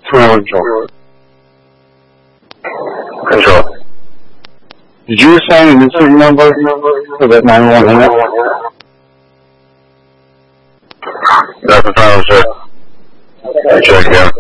Control. Control. Did you assign an incident number for that 911? That's the final, sir. Check again.